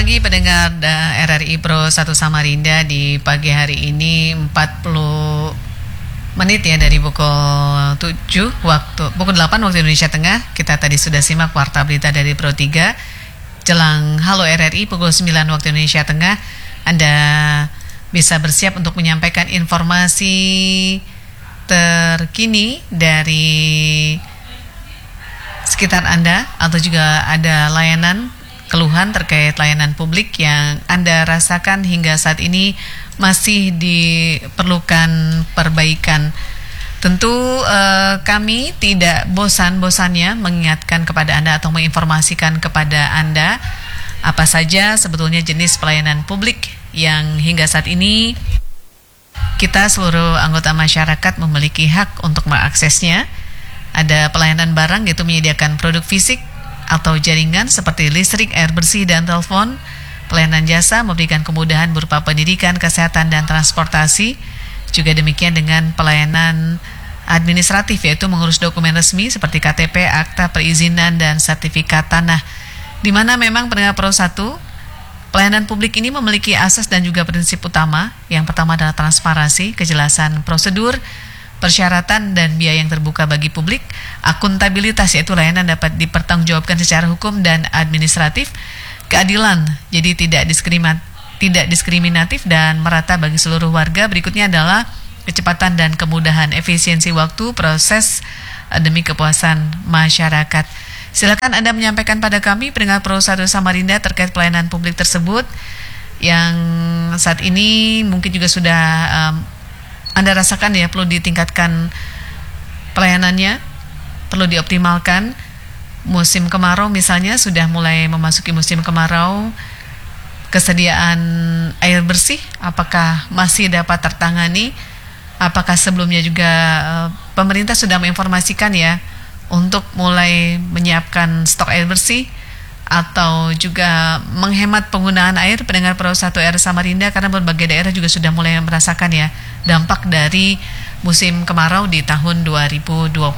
pagi pendengar RRI Pro 1 Samarinda. Di pagi hari ini 40 menit ya dari pukul 7 pukul 8 waktu Indonesia Tengah. Kita tadi sudah simak warta berita dari Pro 3. Jelang Halo RRI pukul 9 waktu Indonesia Tengah, Anda bisa bersiap untuk menyampaikan informasi terkini dari sekitar Anda, atau juga ada layanan keluhan terkait layanan publik yang Anda rasakan hingga saat ini masih diperlukan perbaikan. Tentu kami tidak bosan-bosannya mengingatkan kepada Anda atau menginformasikan kepada Anda apa saja sebetulnya jenis pelayanan publik yang hingga saat ini kita seluruh anggota masyarakat memiliki hak untuk mengaksesnya. Ada pelayanan barang, yaitu menyediakan produk fisik atau jaringan seperti listrik, air bersih, dan telepon. Pelayanan jasa memberikan kemudahan berupa pendidikan, kesehatan, dan transportasi. Juga demikian dengan pelayanan administratif, yaitu mengurus dokumen resmi seperti KTP, akta perizinan, dan sertifikat tanah. Di mana memang pendengar Pro 1, pelayanan publik ini memiliki asas dan juga prinsip utama. Yang pertama adalah transparansi, kejelasan prosedur, persyaratan dan biaya yang terbuka bagi publik, akuntabilitas, yaitu layanan dapat dipertanggungjawabkan secara hukum dan administratif, keadilan, jadi tidak diskriminatif dan merata bagi seluruh warga. Berikutnya adalah kecepatan dan kemudahan, efisiensi waktu, proses demi kepuasan masyarakat. Silakan Anda menyampaikan pada kami pendengar Pro 1 Samarinda terkait pelayanan publik tersebut yang saat ini mungkin juga sudah Anda rasakan ya, perlu ditingkatkan pelayanannya, perlu dioptimalkan. Musim kemarau misalnya sudah mulai memasuki musim kemarau, kesediaan air bersih apakah masih dapat tertangani? Apakah sebelumnya juga pemerintah sudah menginformasikan ya untuk mulai menyiapkan stok air bersih atau juga menghemat penggunaan air pendengar Pro 1 RRI Samarinda, karena berbagai daerah juga sudah mulai merasakan ya dampak dari musim kemarau di tahun 2022